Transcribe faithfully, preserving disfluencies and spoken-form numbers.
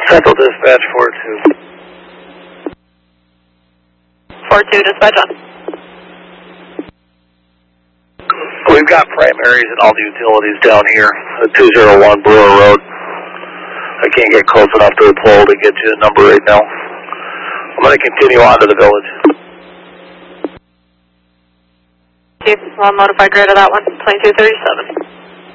Central Dispatch four two. four two, dispatch on. We've got primaries and all the utilities down here at two oh one Brewer Road. I can't get close enough to the pole to get you a number right now. I'm going to continue on to the village. Okay, I'll modify grid of that one, twenty-two thirty-seven.